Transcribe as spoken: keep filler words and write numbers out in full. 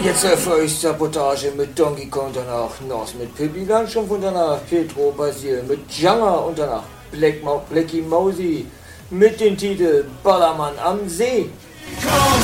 Jetzt erfolgt Sabotage mit Donkey Kong, danach Nos mit Pippi Langstrumpf und danach Petro Basil mit Janga und danach Black Mo- Blackie Mosey mit dem Titel Ballermann am See. Komm,